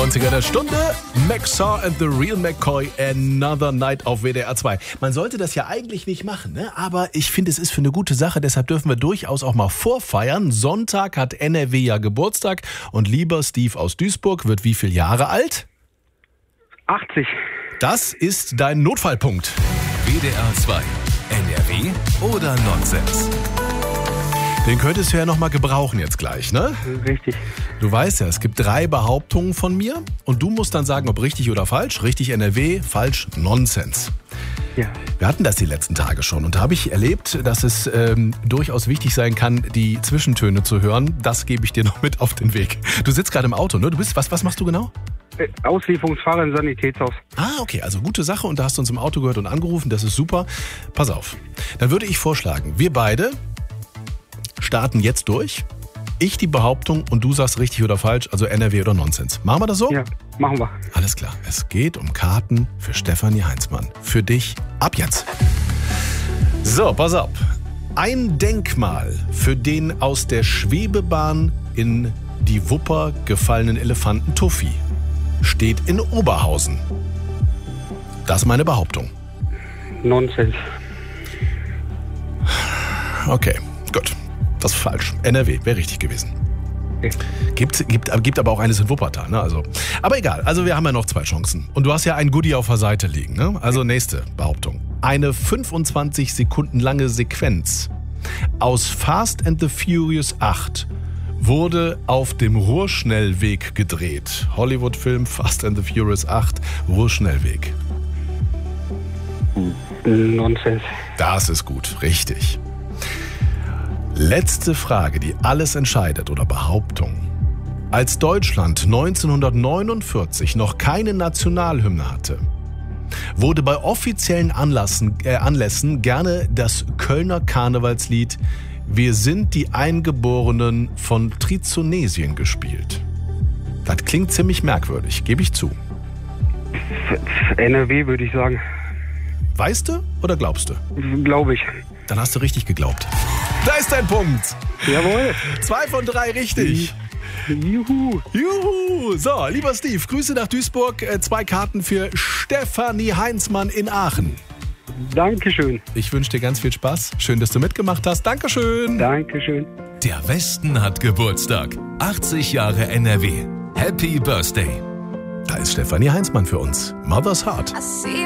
90er der Stunde, Maxar and the Real McCoy, Another Night auf WDR 2. Man sollte das ja eigentlich nicht machen, ne? Aber ich finde, es ist für eine gute Sache, deshalb dürfen wir durchaus auch mal vorfeiern. Sonntag hat NRW ja Geburtstag und lieber Steve aus Duisburg wird wie viele Jahre alt? 80. Das ist dein Notfallpunkt. WDR 2. NRW oder Nonsens? Den könntest du ja noch mal gebrauchen jetzt gleich, ne? Richtig. Du weißt ja, es gibt 3 Behauptungen von mir und du musst dann sagen, ob richtig oder falsch. Richtig NRW, falsch Nonsens. Ja. Wir hatten das die letzten Tage schon und da habe ich erlebt, dass es durchaus wichtig sein kann, die Zwischentöne zu hören. Das gebe ich dir noch mit auf den Weg. Du sitzt gerade im Auto, ne? Was machst du genau? Auslieferungsfahrer im Sanitätshaus. Ah, okay, also gute Sache und da hast du uns im Auto gehört und angerufen, das ist super. Pass auf, dann würde ich vorschlagen, wir beide starten jetzt durch. Ich die Behauptung und du sagst richtig oder falsch, also NRW oder Nonsens. Machen wir das so? Ja, machen wir. Alles klar, es geht um Karten für Stefanie Heinzmann. Für dich ab jetzt. So, pass auf. Ein Denkmal für den aus der Schwebebahn in die Wupper gefallenen Elefanten Tuffy steht in Oberhausen. Das ist meine Behauptung. Nonsens. Okay, gut. Das ist falsch. NRW wäre richtig gewesen. Okay. Gibt aber auch eines in Wuppertal. Ne? Also, aber egal, also wir haben ja noch 2 Chancen. Und du hast ja ein Goodie auf der Seite liegen. Ne? Also nächste Behauptung. Eine 25 Sekunden lange Sequenz aus Fast and the Furious 8 wurde auf dem Ruhrschnellweg gedreht. Hollywood-Film Fast and the Furious 8, Ruhrschnellweg. Nonsens. Das ist gut, richtig. Letzte Frage, die alles entscheidet oder Behauptung. Als Deutschland 1949 noch keine Nationalhymne hatte, wurde bei offiziellen Anlässen gerne das Kölner Karnevalslied Wir sind die Eingeborenen von Trizonesien gespielt. Das klingt ziemlich merkwürdig, gebe ich zu. NRW würde ich sagen. Weißt du oder glaubst du? Glaube ich. Dann hast du richtig geglaubt. Da ist dein Punkt. Jawohl. 2 von 3 richtig. Juhu. Juhu. So, lieber Steve, Grüße nach Duisburg. 2 Karten für Stefanie Heinzmann in Aachen. Dankeschön. Ich wünsche dir ganz viel Spaß. Schön, dass du mitgemacht hast. Dankeschön. Dankeschön. Der Westen hat Geburtstag. 80 Jahre NRW. Happy Birthday. Da ist Stefanie Heinzmann für uns. Mother's Heart.